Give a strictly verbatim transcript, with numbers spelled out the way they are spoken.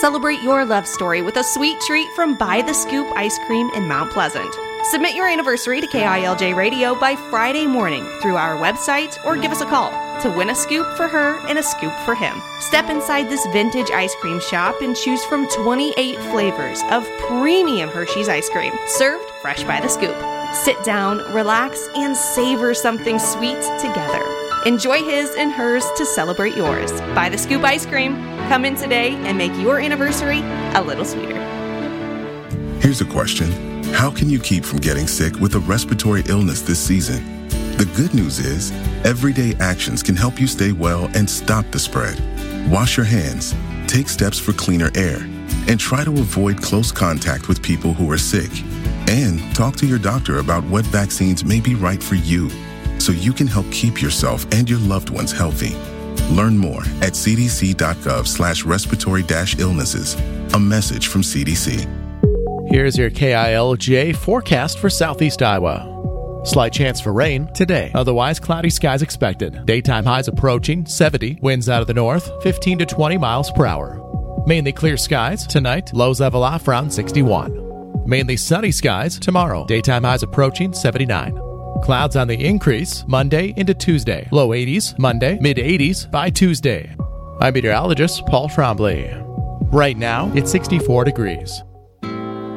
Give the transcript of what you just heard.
Celebrate your love story with a sweet treat from By the Scoop Ice Cream in Mount Pleasant. Submit your anniversary to K I L J Radio by Friday morning through our website or give us a call to win a scoop for her and a scoop for him. Step inside this vintage ice cream shop and choose from twenty-eight flavors of premium Hershey's ice cream, served fresh by the scoop. Sit down, relax, and savor something sweet together. Enjoy his and hers to celebrate yours. By the Scoop Ice Cream. Come in today and make your anniversary a little sweeter. Here's a question. How can you keep from getting sick with a respiratory illness this season? The good news is, everyday actions can help you stay well and stop the spread. Wash your hands, take steps for cleaner air, and try to avoid close contact with people who are sick. And talk to your doctor about what vaccines may be right for you, so you can help keep yourself and your loved ones healthy. Learn more at cdc.gov slash respiratory dash illnesses. A message from C D C. Here's your K I L J forecast for Southeast Iowa. Slight chance for rain today. Otherwise, cloudy skies expected. Daytime highs approaching seventy. Winds out of the north, fifteen to twenty miles per hour. Mainly clear skies tonight. Lows level off around sixty-one. Mainly sunny skies tomorrow. Daytime highs approaching seventy-nine. Clouds on the increase Monday into Tuesday. Low eighties Monday, mid eighties by Tuesday. I'm meteorologist Paul Trombley. Right now, it's sixty-four degrees.